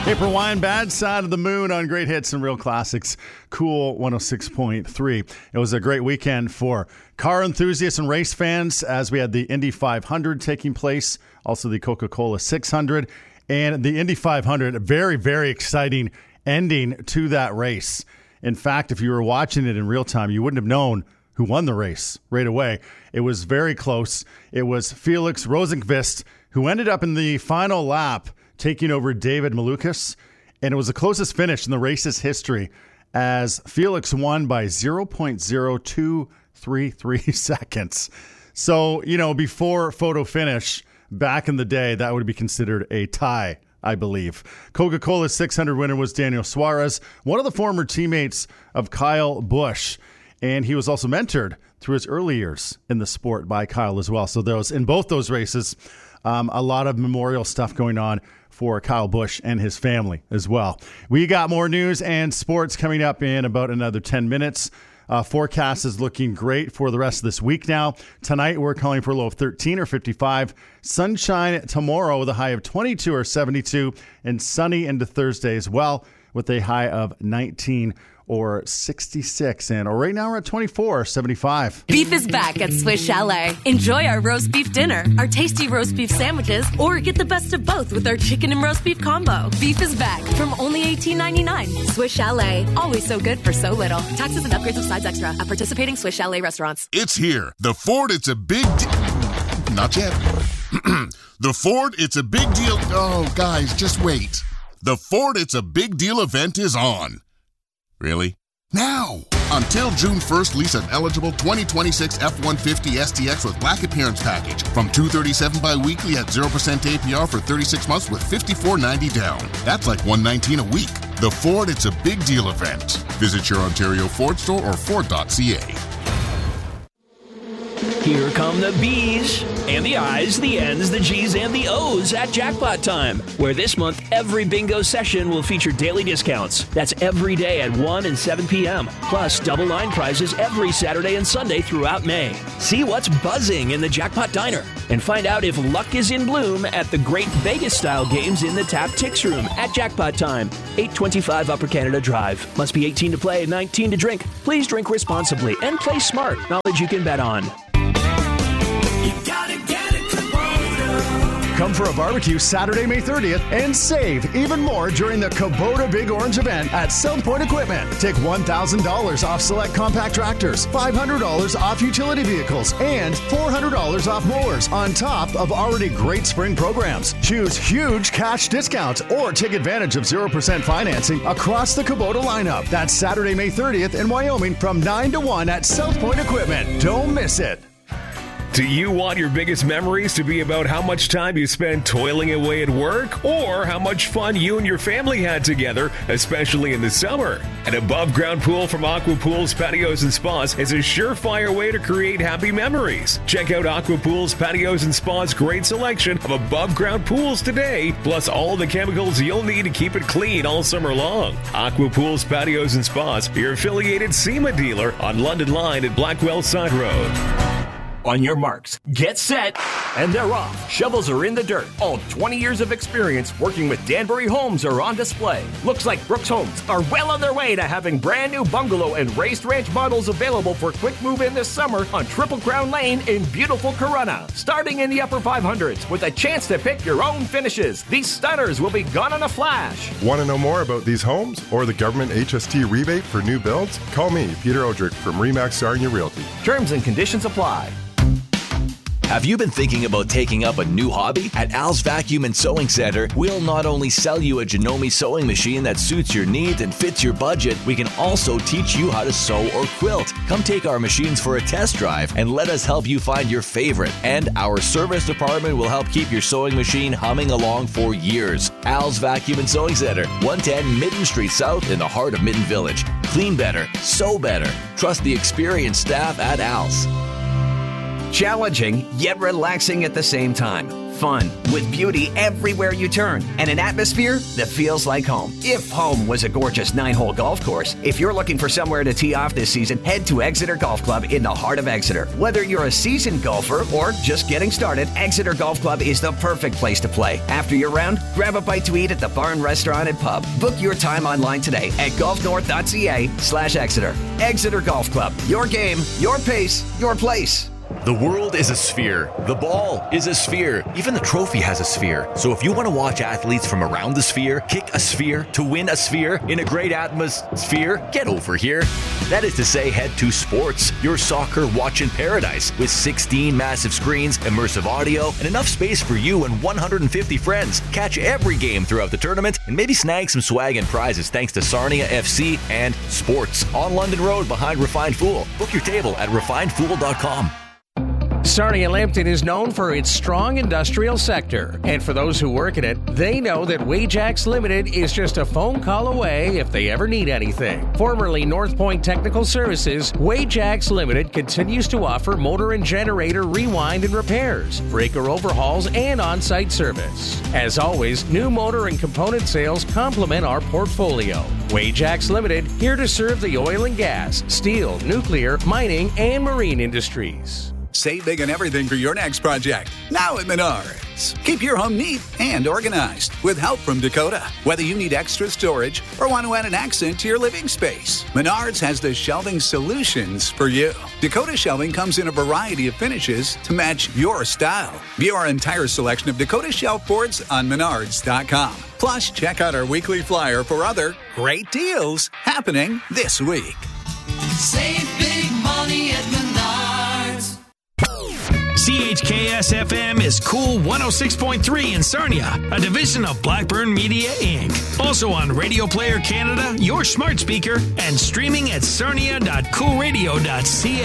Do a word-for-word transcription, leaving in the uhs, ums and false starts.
April Wine, Bad Side of the Moon on Great Hits and Real Classics, Cool one oh six point three. It was a great weekend for car enthusiasts and race fans as we had the Indy five hundred taking place, also the Coca-Cola six hundred, and the Indy five hundred, a very, very exciting ending to that race. In fact, if you were watching it in real time, you wouldn't have known who won the race right away. It was very close. It was Felix Rosenqvist who ended up in the final lap taking over David Malukas, and it was the closest finish in the race's history as Felix won by zero point zero two three three seconds. So, you know, before photo finish, back in the day, that would be considered a tie, I believe. Coca-Cola six hundred winner was Daniel Suarez, one of the former teammates of Kyle Busch, and he was also mentored through his early years in the sport by Kyle as well. So those in both those races, um, a lot of memorial stuff going on for Kyle Busch and his family as well. We got more news and sports coming up in about another ten minutes. Uh, forecast is looking great for the rest of this week now. Tonight, we're calling for a low of thirteen or fifty-five. Sunshine tomorrow with a high of twenty-two or seventy-two. And sunny into Thursday as well with a high of nineteen or sixty-six. And right now we're at twenty-four or seventy-five. Beef is back at Swiss Chalet. Enjoy our roast beef dinner, our tasty roast beef sandwiches, or get the best of both with our chicken and roast beef combo. Beef is back from only eighteen ninety-nine. Swiss Chalet, always so good for so little. Taxes and upgrades of sides extra at participating Swiss Chalet restaurants. It's here. The Ford, it's a big deal. Not yet. The Ford, it's a big deal. Oh, guys, just wait. The Ford, it's a big deal event is on. Really? Now! Until June first, lease an eligible twenty twenty-six F one fifty S T X with black appearance package from two hundred thirty-seven dollars bi-weekly at zero percent A P R for thirty-six months with fifty-four ninety down. That's like one hundred nineteen dollars a week. The Ford, it's a big deal event. Visit your Ontario Ford store or Ford dot C A. Here come the B's and the I's, the N's, the G's, and the O's at Jackpot Time, where this month every bingo session will feature daily discounts. That's every day at one and seven p.m. Plus double line prizes every Saturday and Sunday throughout May. See what's buzzing in the Jackpot Diner and find out if luck is in bloom at the great Vegas-style games in the Tap Tix Room at Jackpot Time, eight twenty-five Upper Canada Drive. Must be eighteen to play, nineteen to drink. Please drink responsibly and play smart. Knowledge you can bet on. Come for a barbecue Saturday, May thirtieth, and save even more during the Kubota Big Orange event at South Point Equipment. Take one thousand dollars off select compact tractors, five hundred dollars off utility vehicles, and four hundred dollars off mowers on top of already great spring programs. Choose huge cash discounts or take advantage of zero percent financing across the Kubota lineup. That's Saturday, May thirtieth in Wyoming from nine to one at South Point Equipment. Don't miss it. Do you want your biggest memories to be about how much time you spend toiling away at work or how much fun you and your family had together, especially in the summer? An above-ground pool from Aqua Pools, Patios, and Spas is a surefire way to create happy memories. Check out Aqua Pools, Patios, and Spas' great selection of above-ground pools today, plus all the chemicals you'll need to keep it clean all summer long. Aqua Pools, Patios, and Spas, your affiliated SEMA dealer on London Line at Blackwell Side Road. On your marks, get set, and they're off. Shovels are in the dirt. All twenty years of experience working with Danbury Homes are on display. Looks like Brooks Homes are well on their way to having brand new bungalow and raised ranch models available for quick move-in this summer on Triple Crown Lane in beautiful Corunna. Starting in the upper five hundreds with a chance to pick your own finishes. These stunners will be gone in a flash. Want to know more about these homes or the government H S T rebate for new builds? Call me, Peter Odrick from Remax Sarnia Realty. Terms and conditions apply. Have you been thinking about taking up a new hobby? At Al's Vacuum and Sewing Center, we'll not only sell you a Janome sewing machine that suits your needs and fits your budget, we can also teach you how to sew or quilt. Come take our machines for a test drive and let us help you find your favorite. And our service department will help keep your sewing machine humming along for years. Al's Vacuum and Sewing Center, one ten Mitten Street South in the heart of Mitten Village. Clean better, sew better. Trust the experienced staff at Al's. Challenging, yet relaxing at the same time. fun, with beauty everywhere you turn, and an atmosphere that feels like home. If home was a gorgeous nine-hole golf course, if you're looking for somewhere to tee off this season, head to Exeter Golf Club in the heart of Exeter. Whether you're a seasoned golfer or just getting started, Exeter Golf Club is the perfect place to play. After your round, grab a bite to eat at the Barn Restaurant and Pub. Book your time online today at golfnorth.ca slash Exeter. Exeter Golf Club. Your game, your pace, your place. The world is a sphere. The ball is a sphere. Even the trophy has a sphere. So if you want to watch athletes from around the sphere kick a sphere to win a sphere in a great atmosphere, get over here. That is to say, head to Sports, your soccer watching paradise, with sixteen massive screens, immersive audio, and enough space for you and one hundred fifty friends. Catch every game throughout the tournament and maybe snag some swag and prizes thanks to Sarnia F C and Sports on London Road behind Refined Fool. Book your table at refined fool dot com. Sarnia Lambton is known for its strong industrial sector. And for those who work in it, they know that Wajax Limited is just a phone call away if they ever need anything. Formerly North Point Technical Services, Wajax Limited continues to offer motor and generator rewind and repairs, breaker overhauls, and on-site service. As always, new motor and component sales complement our portfolio. Wajax Limited, here to serve the oil and gas, steel, nuclear, mining, and marine industries. Save big on everything for your next project. Now at Menards. Keep your home neat and organized with help from Dakota. Whether you need extra storage or want to add an accent to your living space, Menards has the shelving solutions for you. Dakota shelving comes in a variety of finishes to match your style. View our entire selection of Dakota shelf boards on menards dot com. Plus, check out our weekly flyer for other great deals happening this week. Save big money at Menards. C H K S F M is Cool one oh six point three in Sarnia, a division of Blackburn Media, Incorporated. Also on Radio Player Canada, your smart speaker, and streaming at sarnia dot cool radio dot c a.